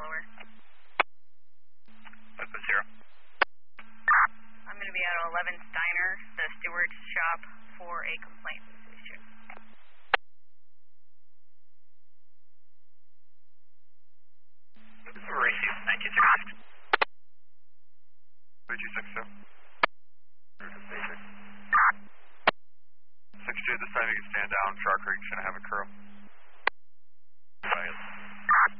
Delaware. That's a 0. I'm going to be at 11 Steiner, the Stewart shop, for a complaint issue. This is Mauricio, 926. 326, sir. 62, this time you can stand down. Shark Creek shouldn't have a crew.